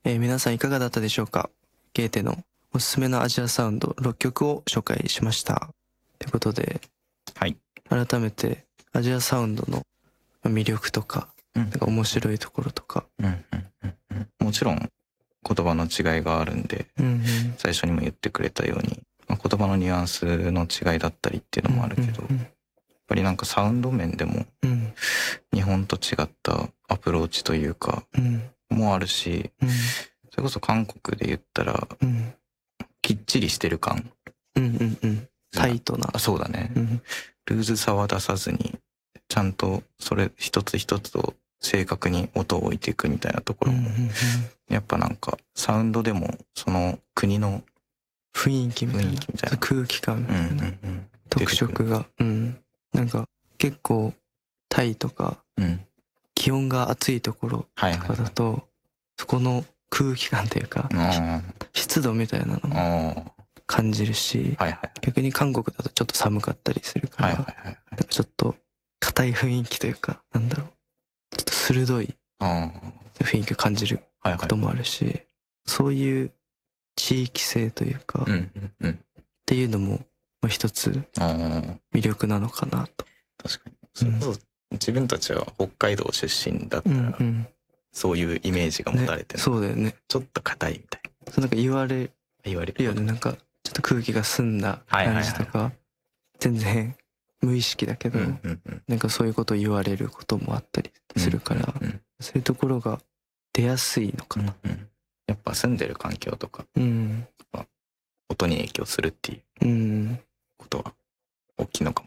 皆さんいかがだったでしょうか。ゲーテのおすすめのアジアサウンド6曲を紹介しました。ということで、 はい。 改めてアジアサウンドの魅力とか、なんか面白いところとか。 もちろん言葉の違いがあるんで、最初にも言ってくれたように、言葉のニュアンスの違いだったりっていうのもあるけど、やっぱりなんかサウンド面でも日本と違ったアプローチというか、もあるし、それこそ韓国で言ったら、きっちりしてる感。 タイトな。 そうだね。ルーズさは出さずに、ちゃんとそれ一つ一つを正確に音を置いていくみたいなところも、やっぱなんかサウンドでもその国の雰囲気みたいな空気感みたいな特色が、なんか結構タイとか、気温が暑いところとかだと、そこの空気感というか、湿度みたいなのも感じるし、逆に韓国だとちょっと寒かったりするから、なんかちょっと硬い雰囲気というか、なんだろう、ちょっと鋭い雰囲気を感じることもあるし、そういう地域性というか、っていうのも一つ魅力なのかなと。 確かに。それこそ自分たちは北海道出身だったら、そういうイメージが持たれてる、 そうだよね。 ちょっと硬いみたいな。 そうなんか言われるよね。なんかちょっと空気が澄んだ感じとか、全然無意識だけど、なんかそういうことを言われることもあったりするから、そういうところが出やすいのかな。 やっぱ住んでる環境とか、音に影響するっていうことは大きいのかも。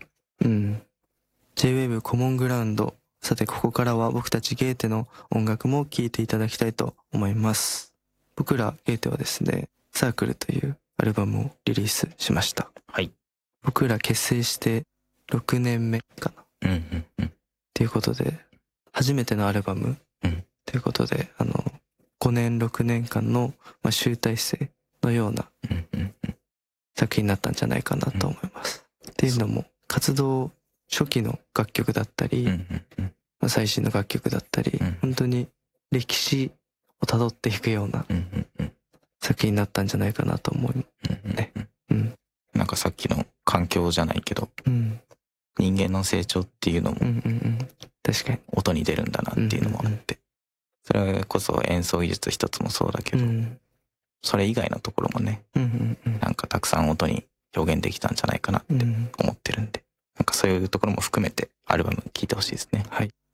J-Wave コモングラウンド。さてここからは僕たちゲーテの音楽も聴いていただきたいと思います。僕らゲーテはですね、サークルというアルバムをリリースしました。 はい。 僕ら結成して6年目かな。ということで、初めてのアルバムということで、5年6年間の集大成のような作品になったんじゃないかなと思います。っていうのも、活動初期の楽曲だったり、最新の楽曲だったり、本当に歴史をたどっていくような作品になったんじゃないかなと思うね。 なんかさっきの環境じゃないけど、人間の成長っていうのも確かに音に出るんだなっていうのもあって、それこそ演奏技術一つもそうだけど、それ以外のところもね、なんかたくさん音に表現できたんじゃないかなって思ってるんで、なんかそういうところも含めてアルバム聴いてほしいですね。 はい。